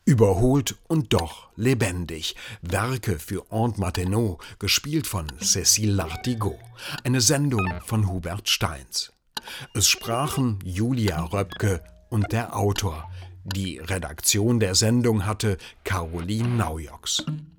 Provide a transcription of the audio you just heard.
Überholt und doch lebendig. Werke für Aunt Martineau, gespielt von Cécile Lartigot. Eine Sendung von Hubert Steins. Es sprachen Julia Röpke und der Autor. Die Redaktion der Sendung hatte Caroline Naujoks.